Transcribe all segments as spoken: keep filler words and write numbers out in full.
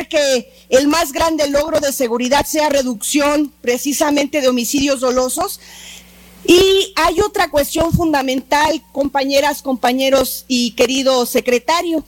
que el más grande logro de seguridad sea reducción precisamente de homicidios dolosos. Y hay otra cuestión fundamental, compañeras, compañeros y querido secretario.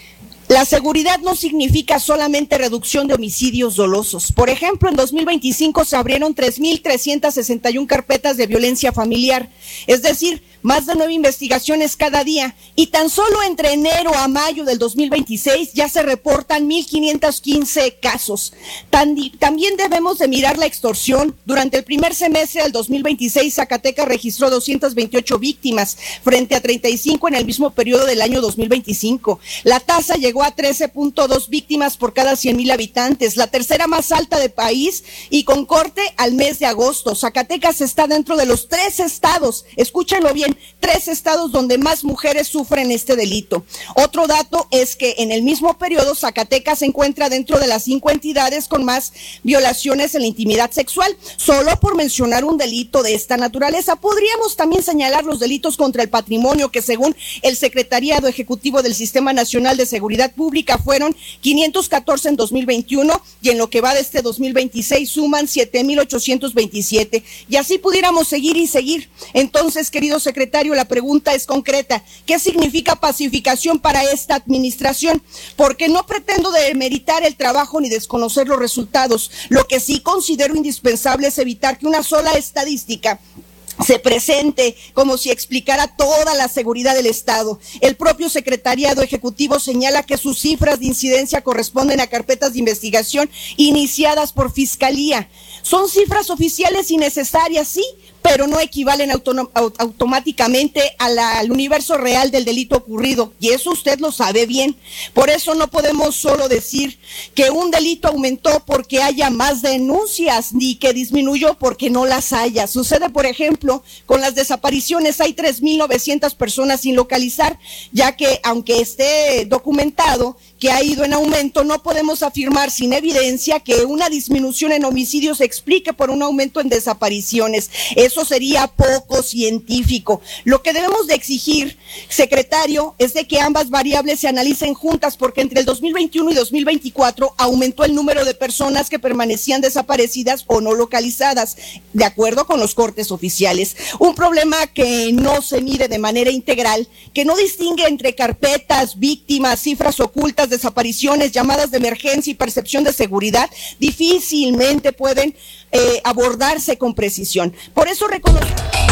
La seguridad no significa solamente reducción de homicidios dolosos. Por ejemplo, en dos mil veinticinco se abrieron tres mil trescientas sesenta y una carpetas de violencia familiar, es decir, más de nueve investigaciones cada día, y tan solo entre enero a mayo del dos mil veintiséis ya se reportan mil quinientos quince casos. También debemos de mirar la extorsión. Durante el primer semestre del dos mil veintiséis, Zacatecas registró doscientas veintiocho víctimas, frente a treinta y cinco en el mismo periodo del año dos mil veinticinco. La tasa llegó a trece punto dos víctimas por cada cien mil habitantes, la tercera más alta del país, y con corte al mes de agosto. Zacatecas está dentro de los tres estados, escúchenlo bien, tres estados donde más mujeres sufren este delito. Otro dato es que en el mismo periodo Zacatecas se encuentra dentro de las cinco entidades con más violaciones en la intimidad sexual. Solo por mencionar un delito de esta naturaleza, podríamos también señalar los delitos contra el patrimonio, que según el Secretariado Ejecutivo del Sistema Nacional de Seguridad Pública fueron quinientos catorce en dos mil veintiuno, y en lo que va de este dos mil veintiséis suman siete mil ochocientos veintisiete, y así pudiéramos seguir y seguir. Entonces, querido secretario, la pregunta es concreta: ¿qué significa pacificación para esta administración? Porque no pretendo demeritar el trabajo ni desconocer los resultados. Lo que sí considero indispensable es evitar que una sola estadística se presente como si explicara toda la seguridad del Estado. El propio Secretariado Ejecutivo señala que sus cifras de incidencia corresponden a carpetas de investigación iniciadas por Fiscalía. Son cifras oficiales y necesarias, sí, pero no equivalen auto- automáticamente a la, al universo real del delito ocurrido, y eso usted lo sabe bien. Por eso no podemos solo decir que un delito aumentó porque haya más denuncias, ni que disminuyó porque no las haya. Sucede, por ejemplo, con las desapariciones. Hay tres mil novecientas personas sin localizar, ya que aunque esté documentado que ha ido en aumento, no podemos afirmar sin evidencia que una disminución en homicidios se explique por un aumento en desapariciones. Eso sería poco científico. Lo que debemos de exigir, secretario, es de que ambas variables se analicen juntas, porque entre el dos mil veintiuno y dos mil veinticuatro aumentó el número de personas que permanecían desaparecidas o no localizadas, de acuerdo con los cortes oficiales. Un problema que no se mide de manera integral, que no distingue entre carpetas, víctimas, cifras ocultas, desapariciones, llamadas de emergencia y percepción de seguridad, difícilmente pueden eh, abordarse con precisión. Por eso reconozco...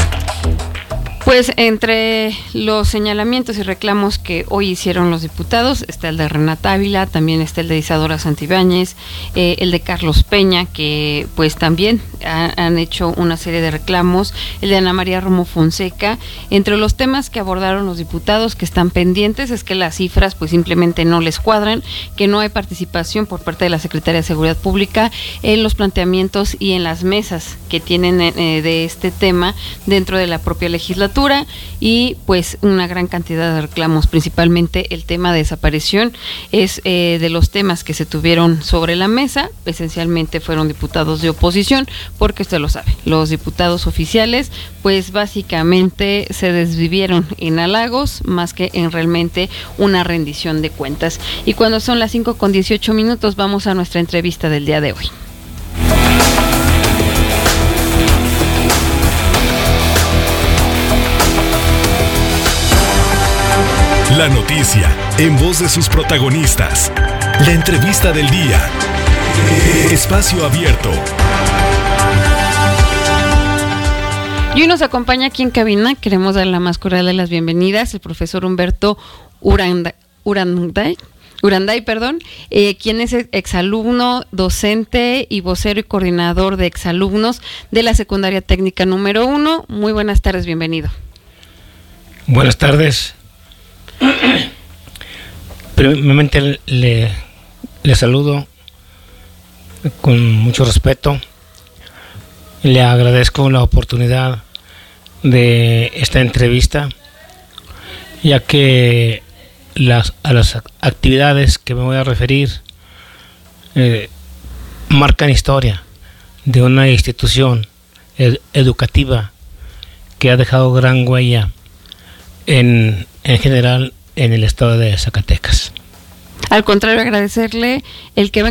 Pues entre los señalamientos y reclamos que hoy hicieron los diputados está el de Renata Ávila, también está el de Isadora Santibáñez, eh, el de Carlos Peña, que pues también ha, han hecho una serie de reclamos, el de Ana María Romo Fonseca. Entre los temas que abordaron los diputados que están pendientes es que las cifras pues simplemente no les cuadran, que no hay participación por parte de la Secretaría de Seguridad Pública en los planteamientos y en las mesas que tienen eh, de este tema dentro de la propia legislatura, y pues una gran cantidad de reclamos, principalmente el tema de desaparición es eh, de los temas que se tuvieron sobre la mesa. Esencialmente fueron diputados de oposición, porque usted lo sabe, los diputados oficiales pues básicamente se desvivieron en halagos más que en realmente una rendición de cuentas. Y cuando son las cinco con dieciocho minutos vamos a nuestra entrevista del día de hoy. La noticia, en voz de sus protagonistas. La entrevista del día. Espacio abierto. Y hoy nos acompaña aquí en cabina, queremos dar la más cordial de las bienvenidas, el profesor Humberto Uranda, Uranday, Uranday, perdón, eh, quien es exalumno, docente y vocero y coordinador de exalumnos de la secundaria técnica número uno. Muy buenas tardes, bienvenido. Buenas tardes. Primeramente le, le saludo con mucho respeto. Le agradezco la oportunidad de esta entrevista, ya que las, a las actividades que me voy a referir eh, marcan historia de una institución ed- educativa que ha dejado gran huella en, en general en el estado de Zacatecas. Al contrario, agradecerle el que